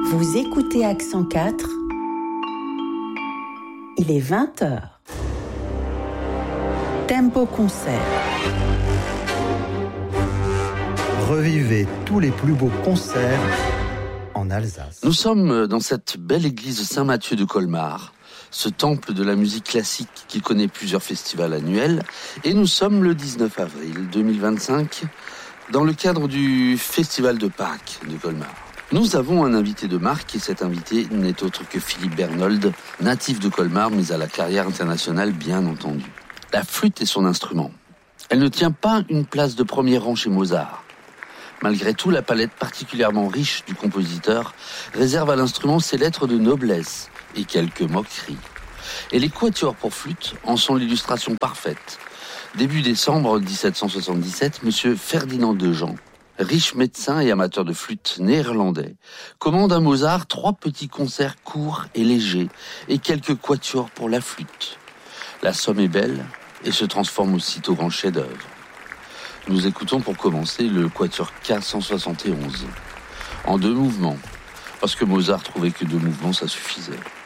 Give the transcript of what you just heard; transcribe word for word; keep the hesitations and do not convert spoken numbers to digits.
Vous écoutez Accent quatre. Il est vingt heures. Tempo Concert. Revivez tous les plus beaux concerts en Alsace. Nous sommes dans cette belle église Saint-Mathieu de Colmar, ce temple de la musique classique qui connaît plusieurs festivals annuels, et nous sommes le dix-neuf avril deux mille vingt-cinq dans le cadre du Festival de Pâques de Colmar. Nous avons un invité de marque et cet invité n'est autre que Philippe Bernold, natif de Colmar mais à la carrière internationale bien entendu. La flûte est son instrument. Elle ne tient pas une place de premier rang chez Mozart. Malgré tout, la palette particulièrement riche du compositeur réserve à l'instrument ses lettres de noblesse et quelques moqueries. Et les quatuors pour flûte en sont l'illustration parfaite. Début décembre dix-sept cent soixante-dix-sept, monsieur Ferdinand Dejean, riche médecin et amateur de flûte néerlandais, commande à Mozart trois petits concerts courts et légers et quelques quatuors pour la flûte. La somme est belle et se transforme aussitôt en chef-d'œuvre. Nous écoutons pour commencer le quatuor K cent soixante et onze, en deux mouvements, parce que Mozart trouvait que deux mouvements ça suffisait.